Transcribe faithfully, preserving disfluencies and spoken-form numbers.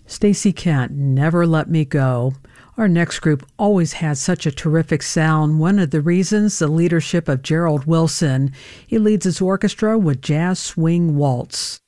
Stacey Kent, Never Let Me Go. Our next group always had such a terrific sound. One of the reasons, the leadership of Gerald Wilson. He leads his orchestra with Jazz Swing Waltz.